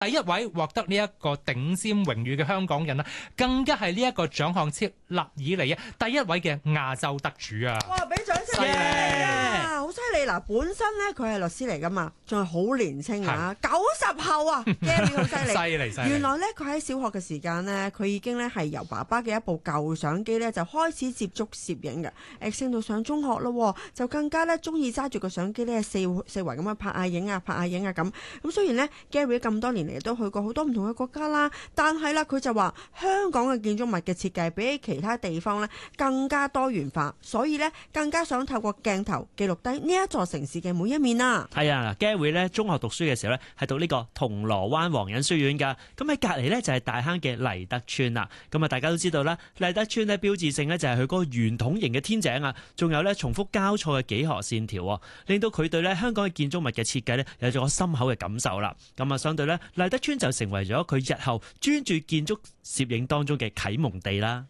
第一位獲得呢一個頂尖榮譽嘅香港人啦，更加係呢一個獎項設立以嚟第一位嘅亞洲得主啊！ 哇！俾掌聲啊！好犀利嗱，本身咧佢係律師嚟噶嘛，仲係好年青啊，90後啊，Gary 好犀利， 犀利！ 原來咧佢喺小學嘅時間咧，佢已經咧係由爸爸嘅一部舊相機咧就開始接觸攝影嘅，升到上中學咯，就更加咧中意揸住個相機咧四圍咁樣拍下影啊咁。咁雖然咧 Gary 咁多年嚟都去過好多唔同嘅國家啦，但係啦佢就話香港嘅建築物嘅設計比起其他地方咧更加多元化，所以咧更加想透過鏡頭記錄低呢一座城市嘅每一面啦。 係啊 ，Gary 咧中學讀書嘅時候咧係讀呢個銅鑼灣皇仁書院㗎，咁喺隔離咧就係大坑嘅勵德邨啦。咁啊大家都知道啦，勵德邨咧標誌性咧就係佢嗰個圓筒形嘅天井啊，仲有咧重複交錯嘅幾何線條，令到佢對咧香港嘅建築物嘅設計咧有咗深厚嘅感受啦。咁啊相對咧勵德邨就成為咗佢日後專注建築攝影當中嘅啟蒙地啦。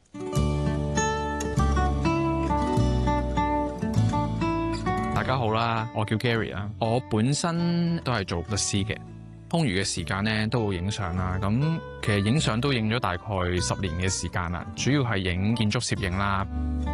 大家好啦，我叫 Gary 啊，我本身都係做律師嘅，空餘嘅時間咧都會影相啦。咁其實影相都影咗大概10年嘅時間啦，主要係影建築攝影啦。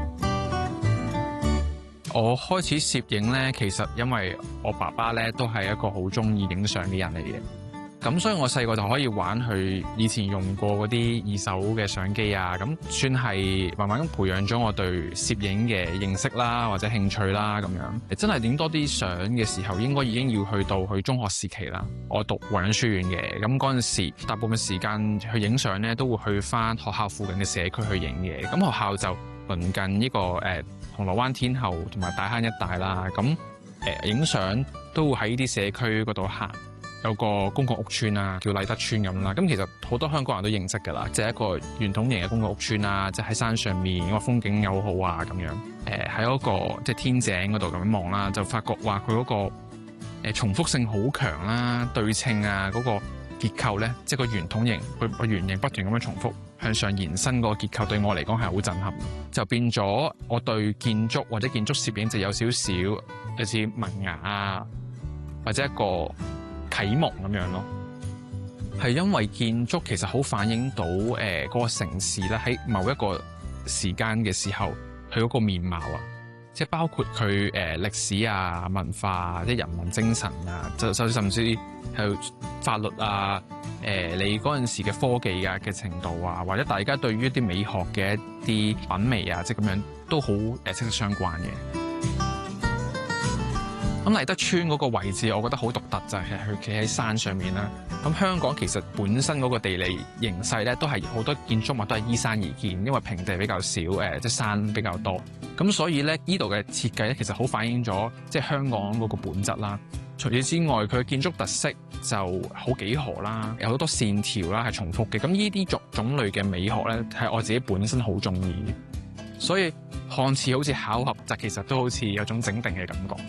我開始攝影咧，其實因為我爸爸咧都係一個好中意影相嘅人嚟嘅。咁所以我細個就可以玩佢以前用過嗰啲二手嘅相機啊，咁算係慢慢咁培養咗我對攝影嘅認識啦，或者興趣啦咁樣。真係影多啲相嘅時候，應該已經要去到去中學時期啦。我讀皇仁書院嘅，咁嗰陣時大部分時間去影相咧，都會去返學校附近嘅社區去影嘅。咁學校就鄰近呢個銅鑼灣天后同埋大坑一帶啦。咁影相都會喺呢啲社區嗰度行。有個公共屋邨啊，叫勵德邨咁啦。咁其實好多香港人都認識㗎啦，即係一個圓筒形嘅公共屋邨啊，即係喺山上面，個風景又好啊咁樣。喺嗰個即係天井嗰度咁樣望啦，就發覺話佢嗰個重複性好強啦，對稱啊嗰個結構咧，即係個圓筒形，個圓形不斷咁樣重複向上延伸嗰個結構，對我嚟講係好震撼，就變咗我對建築或者建築攝影就有少少類似萌芽啊，或者一個啟蒙咁樣咯，係因為建築其實好反映到嗰個城市咧喺某一個時間嘅時候佢嗰個面貌啊，即係包括佢歷史啊、文化啊、即係人文精神啊，就甚至係法律啊、你嗰陣時嘅科技啊嘅程度啊，或者大家對於一啲美學嘅一啲品味啊，即係咁樣都好息息相關嘅。咁勵德邨嗰個位置，我覺得好獨特，就係佢企喺山上面啦。咁香港其實本身嗰個地理形勢咧，都係好多建築物都係依山而建，因為平地比較少，即係山比較多。咁所以咧，呢度嘅設計咧，其實好反映咗即係香港嗰個本質啦。除此之外，佢嘅建築特色就好幾何啦，有好多線條啦，係重複嘅。咁呢啲種類嘅美學咧，係我自己本身好中意嘅。所以看似好似巧合，就其實都好似有種整定嘅感覺。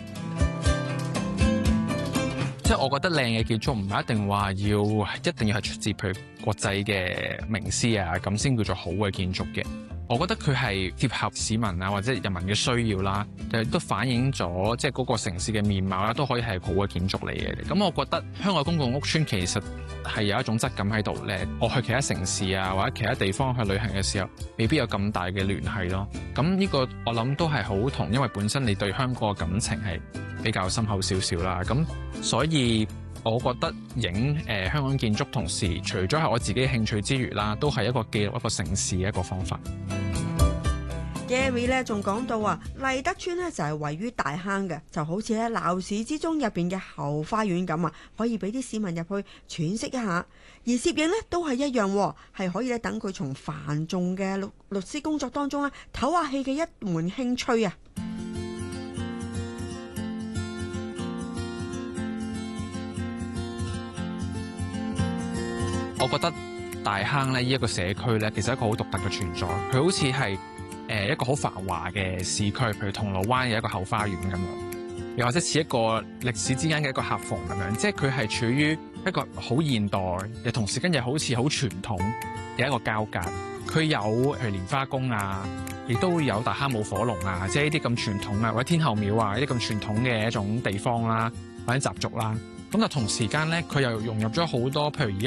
即係我覺得靚嘅建築唔係一定話一定要係出自譬如國際嘅名師啊，咁先叫做好嘅建築嘅。我覺得佢係貼合市民啊或者人民嘅需要啦，都反映咗即係嗰個城市嘅面貌啦，都可以係好嘅建築嚟嘅。咁我覺得香港公共屋邨其實係有一種質感喺度咧。我去其他城市啊或者其他地方去旅行嘅時候，未必有咁大嘅聯繫咯。咁呢個我諗都係好同，因為本身你對香港嘅感情係比較深厚少少啦。咁所以我覺得影香港建築同時，除咗係我自己嘅興趣之餘啦，都係一個記錄一個城市嘅一個方法。 Gary 咧仲講到啊，勵德邨咧就係位於大坑嘅，就好似喺鬧市之中入邊嘅後花園咁啊，可以俾啲市民入去喘息一下。而攝影咧都係一樣，係可以咧等佢從繁重嘅律師工作當中咧唞下氣嘅一門興趣啊！ 我覺得大坑咧呢一個社區咧，其實係一個好獨特嘅存在。佢好似係一個好繁華嘅市區，譬如銅鑼灣有一個後花園咁樣，又或者似一個歷史之間嘅一個夾縫咁樣。即係佢係處於一個好現代，又同時間又好似好傳統嘅一個交界。佢有譬如蓮花宮啊，亦都會有大坑舞火龍啊，即係呢啲咁傳統啊，或者天后廟啊，呢啲咁傳統嘅一種地方啦，或者習俗啦。 咁但同時間咧，佢又融入咗好多，譬如而